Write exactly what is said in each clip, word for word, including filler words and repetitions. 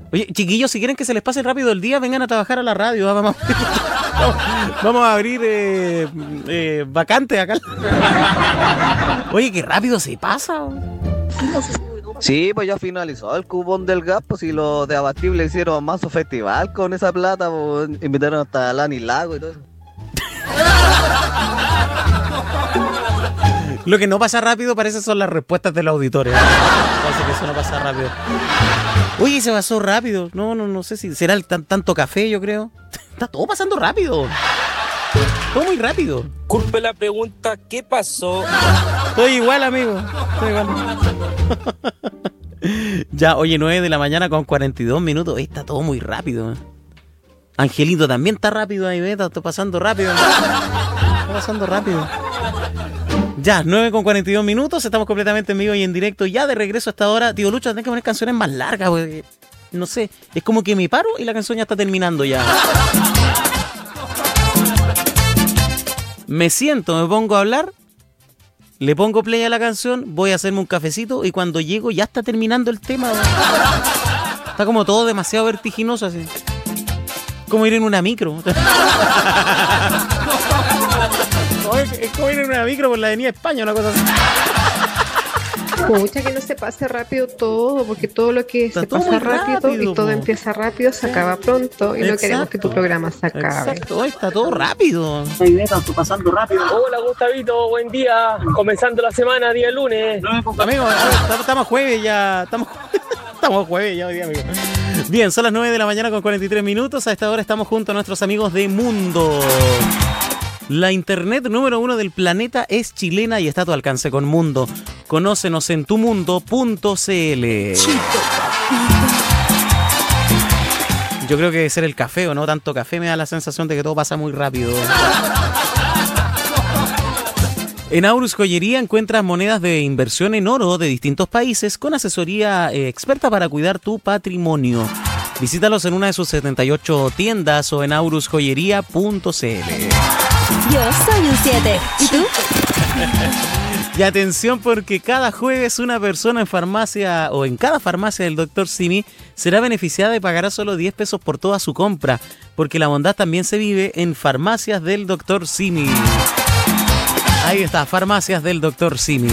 Oye, chiquillos, si quieren que se les pase rápido el día, vengan a trabajar a la radio. Vamos, vamos, vamos a abrir eh, eh, vacante acá. Oye, qué rápido se pasa. Sí, pues ya finalizó el cupón del gas, pues si los de Abastible hicieron más su festival con esa plata, pues invitaron hasta a Lani Lago y todo eso. Lo que no pasa rápido parece son las respuestas de los auditores. Parece que eso no pasa rápido. Oye, se pasó rápido. No, no, no sé si será el tan, tanto café, yo creo. Está todo pasando rápido. Todo muy rápido. Disculpe la pregunta, ¿qué pasó? Estoy igual, amigo. Estoy igual. Ya, oye, nueve de la mañana con cuarenta y dos minutos. Está todo muy rápido. Angelito también está rápido ahí, ¿ves? Está pasando rápido. Está pasando rápido. Ya, nueve con cuarenta y dos minutos. Estamos completamente en vivo y en directo. Ya de regreso a esta hora. Tío Lucho, tenés que poner canciones más largas, porque no sé. Es como que me paro y la canción ya está terminando ya. Me siento, me pongo a hablar. Le pongo play a la canción, voy a hacerme un cafecito y cuando llego ya está terminando el tema. Está como todo demasiado vertiginoso así. Como ir en una micro. Es como ir en una micro por la avenida España, una cosa así. Pucha, que no se pase rápido todo, porque todo lo que Está se todo pasa muy rápido, rápido, y todo po. empieza rápido se acaba pronto y no Exacto. queremos que tu programa se acabe. Exacto, hoy está todo rápido. Hola Gustavito, buen día. Comenzando la semana, día lunes. Amigo, a ver, estamos jueves ya. Estamos, estamos jueves ya hoy día, amigo. Bien, son las nueve de la mañana con cuarenta y tres minutos. A esta hora estamos junto a nuestros amigos de Mundo. La internet número uno del planeta es chilena y está a tu alcance con Mundo. Conócenos en tumundo punto cl. Yo creo que debe ser el café, ¿o no? Tanto café me da la sensación de que todo pasa muy rápido. En Aurus Joyería encuentras monedas de inversión en oro de distintos países con asesoría eh, experta para cuidar tu patrimonio. Visítalos en una de sus setenta y ocho tiendas o en aurus joyería punto cl. Yo soy un siete. ¿Y tú? Y atención, porque cada jueves una persona en farmacia o en cada farmacia del doctor Simi será beneficiada y pagará solo diez pesos por toda su compra, porque la bondad también se vive en farmacias del doctor Simi. Ahí está, farmacias del doctor Simi.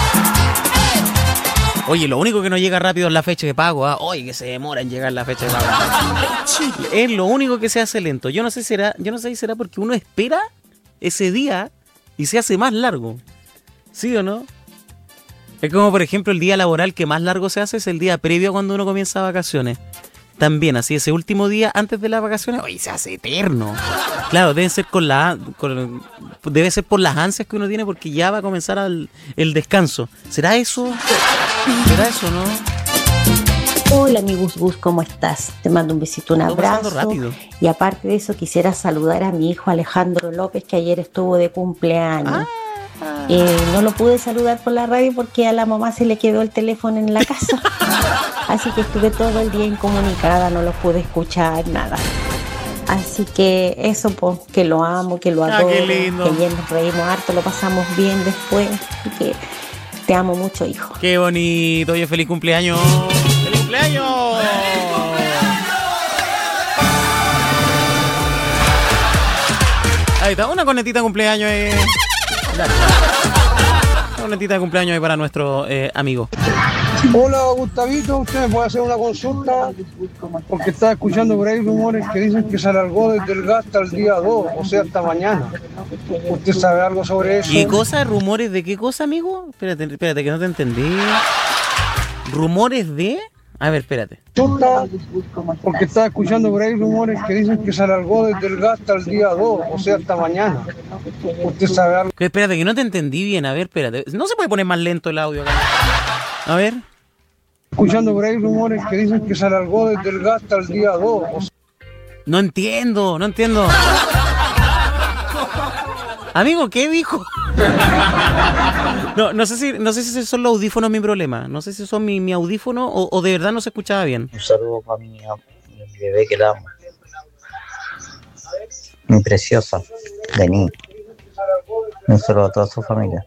Oye, lo único que no llega rápido es la fecha de pago, ¿ah? Oye, que se demora en llegar la fecha de pago. Es lo único que se hace lento. Yo no sé si será, yo no sé si será porque uno espera ese día y se hace más largo. ¿Sí o no? Es como, por ejemplo, el día laboral que más largo se hace es el día previo a cuando uno comienza vacaciones. También, así, ese último día antes de las vacaciones, oye, se hace eterno. Claro, debe ser con la, con, debe ser por las ansias que uno tiene porque ya va a comenzar el, el descanso. ¿Será eso? ¿Será eso, no? Hola, mi Gus Gus, ¿cómo estás? Te mando un besito, un abrazo. Rápido. Y aparte de eso, quisiera saludar a mi hijo Alejandro López, que ayer estuvo de cumpleaños. Ah. Eh, no lo pude saludar por la radio porque a la mamá se le quedó el teléfono en la casa. Así que estuve todo el día incomunicada, no lo pude escuchar, nada. Así que eso, pues, que lo amo, que lo adoro, Ah, qué lindo. que ayer nos reímos harto, lo pasamos bien después. Y que te amo mucho, hijo. ¡Qué bonito! Oye, feliz cumpleaños. ¡Feliz cumpleaños! Ahí está, una cornetita de cumpleaños. Eh. Una cornetita de cumpleaños ahí para nuestro eh, amigo. Hola Gustavito, usted me puede hacer una consulta porque estaba escuchando por ahí rumores que dicen que se alargó desde el gas hasta el día dos, o sea, hasta mañana. ¿Usted sabe algo sobre eso? ¿Qué cosa? ¿Rumores de qué cosa, amigo? Espérate, espérate, que no te entendí. ¿Rumores de...? A ver, espérate. Consulta porque estaba escuchando por ahí rumores que dicen que se alargó desde el gas hasta el día dos, o sea, hasta mañana. ¿Usted sabe algo? Que, espérate, que no te entendí bien. A ver, espérate. No se puede poner más lento el audio acá. A ver. Escuchando por ahí rumores que dicen que se alargó desde el gas hasta el día dos. O sea, No entiendo, no entiendo. Amigo, ¿qué dijo? No, no sé si, no sé si son los audífonos mi problema. No sé si son mi, mi audífono o, o de verdad no se escuchaba bien. Un saludo para mi, mi bebé que la amo. Mi preciosa, Denis. Un saludo a toda su familia.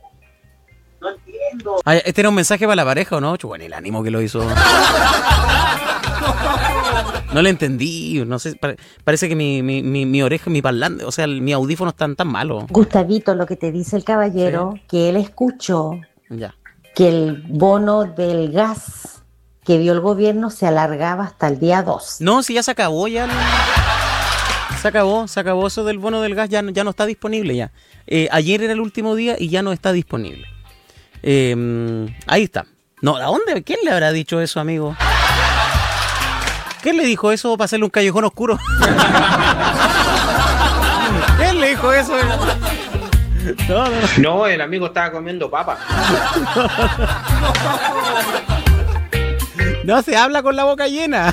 Ah, este era un mensaje para la pareja, ¿o no? Bueno, el ánimo que lo hizo. No le entendí, no sé, pare- parece que mi, mi, mi, mi oreja, mi parlante, o sea, el- mi audífono están tan malos. Gustavito, lo que te dice el caballero, que él escuchó Ya. que el bono del gas que dio el gobierno se alargaba hasta el día dos. No, si ya se acabó, ya. el- Se acabó, se acabó eso del bono del gas, ya, no- ya no está disponible ya. Eh, ayer era el último día y ya no está disponible. Eh, ahí está. No, ¿a dónde? ¿Quién le habrá dicho eso, amigo? ¿Quién le dijo eso para hacerle un callejón oscuro? ¿Quién le dijo eso? No, no, no. No, el amigo estaba comiendo papa. No se habla con la boca llena.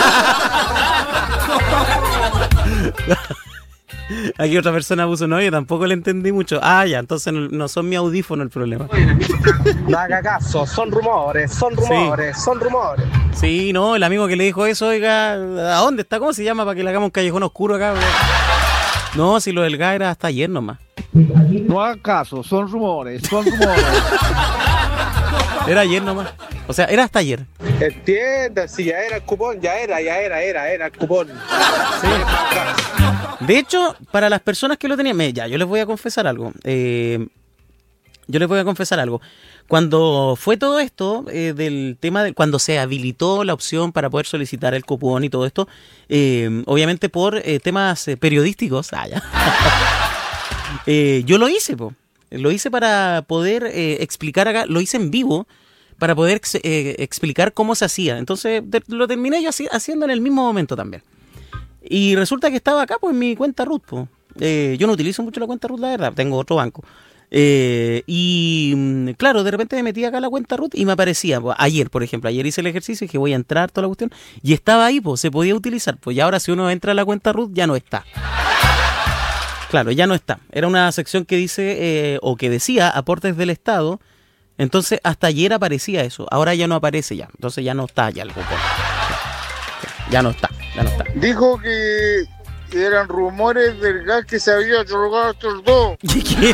Aquí otra persona puso, no, yo tampoco le entendí mucho. Ah, ya, entonces no, no son mi audífono el problema. No haga caso, son rumores, son rumores, son rumores. Sí, no, el amigo que le dijo eso, oiga, ¿a dónde está? ¿Cómo se llama para que le hagamos un callejón oscuro acá? No, si lo del gas era hasta ayer nomás. No hagan caso, son rumores, son rumores. Era ayer nomás. O sea, era hasta ayer. Entienda, si ya era el cupón, ya era, ya era, era, era el cupón. Sí. De hecho, para las personas que lo tenían, me- ya, yo les voy a confesar algo. Eh, yo les voy a confesar algo. Cuando fue todo esto, eh, del tema de cuando se habilitó la opción para poder solicitar el cupón y todo esto, eh, obviamente por eh, temas eh, periodísticos, ah, ya. Eh, yo lo hice, po. Lo hice para poder eh, explicar acá, lo hice en vivo para poder ex- eh, explicar cómo se hacía. Entonces de- lo terminé yo haci- haciendo en el mismo momento también. Y resulta que estaba acá, pues, en mi cuenta Ruth, po. Eh, yo no utilizo mucho la cuenta Ruth, la verdad, tengo otro banco. Eh, y mm, claro, de repente me metí acá a la cuenta Ruth y me aparecía, pues, ayer, por ejemplo, ayer hice el ejercicio y dije voy a entrar, toda la cuestión, y estaba ahí, pues, se podía utilizar, pues, y ahora si uno entra a la cuenta Ruth ya no está. Claro, ya no está. Era una sección que dice, eh, o que decía, aportes del Estado. Entonces, hasta ayer aparecía eso. Ahora ya no aparece ya. Entonces ya no está ya el cupón. Ya no está, ya no está. Dijo que eran rumores del gas que se había otorgado a estos dos. ¿Qué?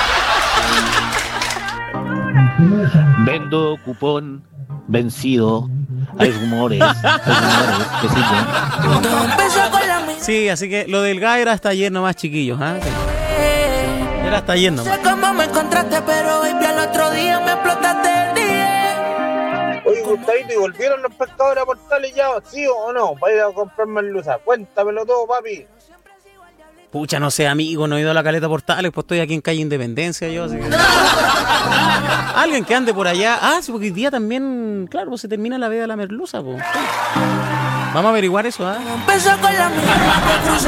Vendo cupón vencido. Hay rumores, hay rumores que siguen. Sí, así que lo del gas era hasta ayer nomás, chiquillos. ¿Ah? Sí. Era hasta ayer nomás. Sé cómo me encontraste, pero baby, al otro día me explotaste el día. Oye, Gustavito, ¿y volvieron los pescadores a Portales ya? ¿Sí o no? Para ir a comprarme el luza. Cuéntamelo todo, papi. Pucha, no sé, amigo, no he ido a la Caleta Portales, pues estoy aquí en calle Independencia yo, así que... Alguien que ande por allá. Ah, sí, porque hoy día también, claro, pues se termina la veda de la merluza, pues. Vamos a averiguar eso, ¿ah? Empezó con la misma